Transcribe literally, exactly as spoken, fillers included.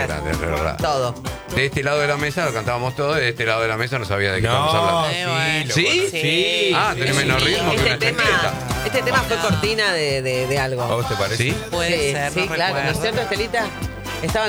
Grande, es verdad. Todo. De este lado de la mesa lo cantábamos todo, de este lado de la mesa no sabía de qué No, estábamos hablando. sí, bueno. lo ¿Sí? conocí. Sí. Ah, tiene menos ritmo que Este una tema, chancleta. este tema fue cortina de, de, de ¿A algo. vos te parece? ¿Sí? Puede Sí, ser, sí, no claro, ¿no es recuerdo. cierto, Estelita? Estaba